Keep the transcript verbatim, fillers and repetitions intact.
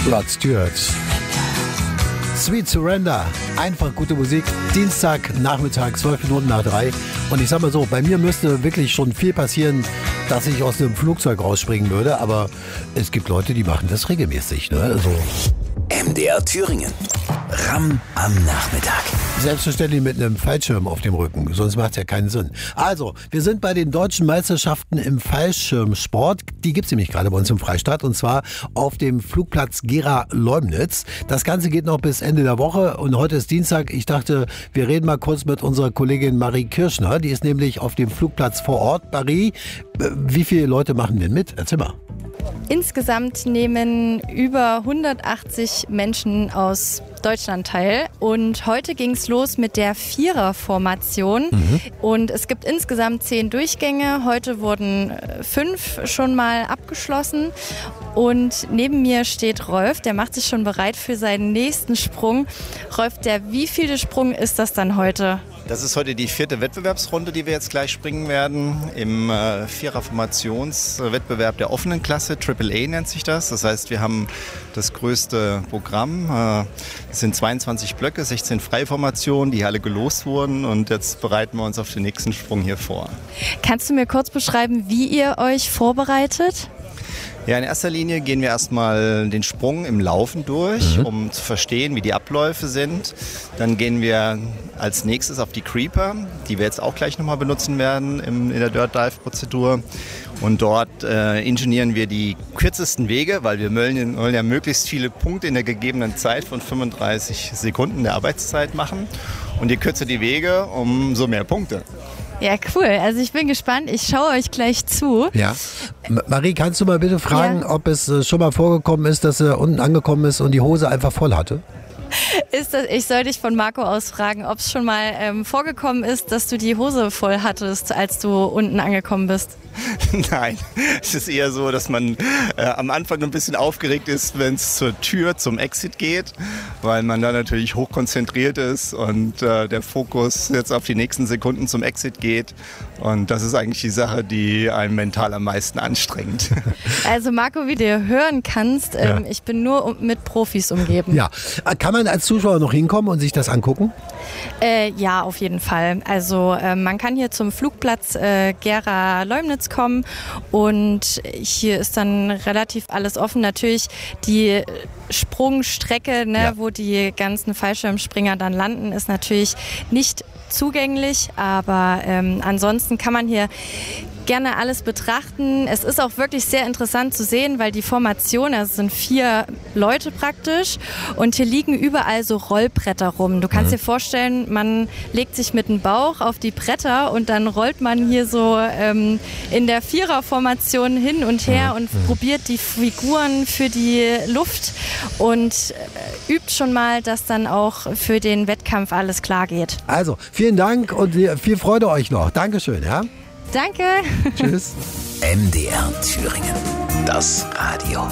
Rod Stewart. Sweet Surrender. Einfach gute Musik. Dienstag, Nachmittag, zwölf Minuten nach drei. Und ich sag mal so, bei mir müsste wirklich schon viel passieren, dass ich aus einem Flugzeug rausspringen würde. Aber es gibt Leute, die machen das regelmäßig. Ne? Also M D R Thüringen. Ram am Nachmittag. Selbstverständlich mit einem Fallschirm auf dem Rücken, sonst macht es ja keinen Sinn. Also, wir sind bei den deutschen Meisterschaften im Fallschirmsport. Die gibt es nämlich gerade bei uns im Freistaat und zwar auf dem Flugplatz Gera-Leumnitz. Das Ganze geht noch bis Ende der Woche und heute ist Dienstag. Ich dachte, wir reden mal kurz mit unserer Kollegin Marie Kirschner. Die ist nämlich auf dem Flugplatz vor Ort. Marie, wie viele Leute machen denn mit? Erzähl mal. Insgesamt nehmen über hundertachtzig Menschen aus Deutschland teil. Und heute ging es los mit der Vierer-Formation. Mhm. Und es gibt insgesamt zehn Durchgänge. Heute wurden fünf schon mal abgeschlossen. Und neben mir steht Rolf, der macht sich schon bereit für seinen nächsten Sprung. Rolf, der wievielte Sprung ist das dann heute? Das ist heute die vierte Wettbewerbsrunde, die wir jetzt gleich springen werden. Im äh, Vierer-Formationswettbewerb der offenen Klasse, Triple A nennt sich das. Das heißt, wir haben das größte Programm. Äh, es sind zweiundzwanzig Blöcke, sechzehn Freiformationen, die alle gelost wurden. Und jetzt bereiten wir uns auf den nächsten Sprung hier vor. Kannst du mir kurz beschreiben, wie ihr euch vorbereitet? Ja, in erster Linie gehen wir erstmal den Sprung im Laufen durch, mhm. um zu verstehen, wie die Abläufe sind. Dann gehen wir als nächstes auf die Creeper, die wir jetzt auch gleich nochmal benutzen werden im, in der Dirt Dive Prozedur. Und dort äh, ingenieren wir die kürzesten Wege, weil wir wollen, wollen ja möglichst viele Punkte in der gegebenen Zeit von fünfunddreißig Sekunden der Arbeitszeit machen. Und je kürzer die Wege, umso mehr Punkte. Ja, cool. Also ich bin gespannt. Ich schaue euch gleich zu. Ja. Marie, kannst du mal bitte fragen, ja. ob es schon mal vorgekommen ist, dass er unten angekommen ist und die Hose einfach voll hatte? Ist das, ich soll dich von Marco aus fragen, ob es schon mal ähm, vorgekommen ist, dass du die Hose voll hattest, als du unten angekommen bist. Nein, es ist eher so, dass man äh, am Anfang ein bisschen aufgeregt ist, wenn es zur Tür, zum Exit geht, weil man da natürlich hochkonzentriert ist und äh, der Fokus jetzt auf die nächsten Sekunden zum Exit geht. Und das ist eigentlich die Sache, die einen mental am meisten anstrengt. Also Marco, wie du hören kannst, ähm, ja. ich bin nur mit Profis umgeben. Ja, kann man als Zuschauer noch hinkommen und sich das angucken? Äh, ja, auf jeden Fall. Also äh, man kann hier zum Flugplatz äh, Gera-Leumnitz kommen und hier ist dann relativ alles offen. Natürlich die Sprungstrecke, ne, ja. wo die ganzen Fallschirmspringer dann landen, ist natürlich nicht zugänglich, aber ähm, ansonsten kann man hier gerne alles betrachten. Es ist auch wirklich sehr interessant zu sehen, weil die Formation, also es sind vier Leute praktisch und hier liegen überall so Rollbretter rum. Du kannst mhm. dir vorstellen, man legt sich mit dem Bauch auf die Bretter und dann rollt man hier so ähm, in der Viererformation hin und her mhm. und mhm. probiert die Figuren für die Luft und äh, übt schon mal, dass dann auch für den Wettkampf alles klar geht. Also, vielen Dank und viel Freude euch noch. Dankeschön, ja? Danke. Tschüss. M D R Thüringen. Das Radio.